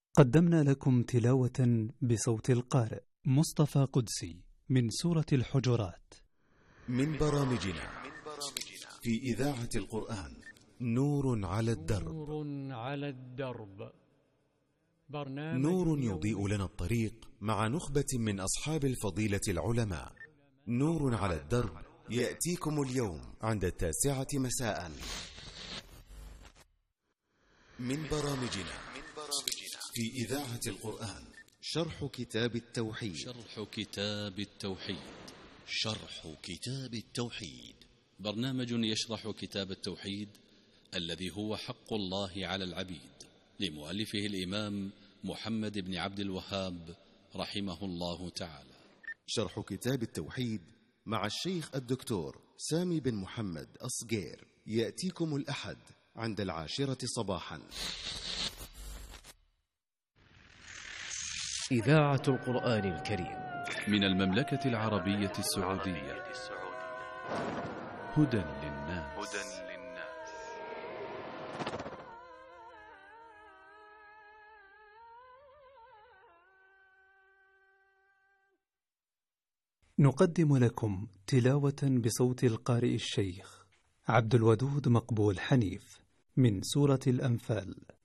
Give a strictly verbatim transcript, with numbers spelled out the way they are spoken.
قدمنا لكم تلاوة بصوت القارئ مصطفى قدسي من سورة الحجرات. من برامجنا في إذاعة القرآن نور على الدرب. نور على الدرب، برنامج نور يضيء لنا الطريق مع نخبة من أصحاب الفضيلة العلماء. نور على الدرب يأتيكم اليوم عند التاسعة مساء. من برامجنا في إذاعة القرآن شرح كتاب التوحيد. شرح كتاب التوحيد شرح كتاب التوحيد برنامج يشرح كتاب التوحيد الذي هو حق الله على العبيد، لمؤلفه الإمام محمد بن عبد الوهاب رحمه الله تعالى. شرح كتاب التوحيد مع الشيخ الدكتور سامي بن محمد أصغير يأتيكم الأحد عند العاشرة صباحا. إذاعة القرآن الكريم من المملكة العربية السعودية. هدى للناس. نقدم لكم تلاوة بصوت القارئ الشيخ عبد الودود مقبول حنيف من سورة الأنفال.